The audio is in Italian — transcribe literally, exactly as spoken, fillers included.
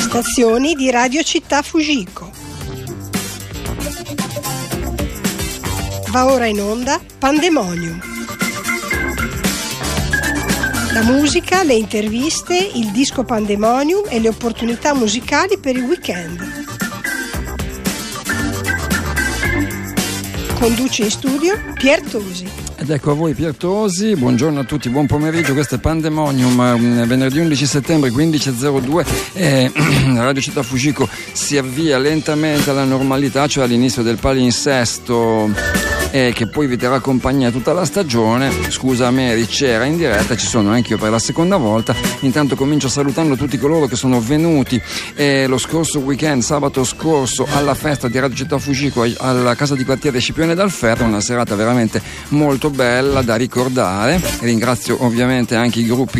Stazioni di Radio Città Fujiko. Va ora in onda Pandemonium. La musica, le interviste, il disco Pandemonium e le opportunità musicali per il weekend. Conduce in studio Pier Tosi. Ed ecco a voi Pier Tosi, buongiorno a tutti, buon pomeriggio, questo è Pandemonium, venerdì undici settembre quindici e zero due, eh, Radio Città Fujiko si avvia lentamente alla normalità, cioè all'inizio del palinsesto. E che poi vi terrà compagnia tutta la stagione. Scusa Mary, c'era in diretta, ci sono anche io per la seconda volta. Intanto comincio salutando tutti coloro che sono venuti eh, lo scorso weekend, sabato scorso, alla festa di Radio Città Fujiko alla casa di quartiere Scipione dal Ferro, una serata veramente molto bella da ricordare. Ringrazio ovviamente anche i gruppi